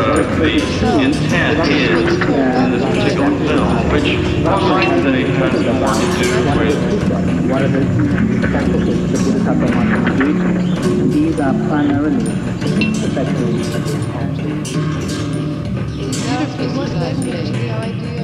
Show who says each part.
Speaker 1: the intent is in this particular film, which most likely they had more to do with.
Speaker 2: What are the practices the Bodhisattva wants to do? And these are primarily effective.
Speaker 3: It's beautiful, the idea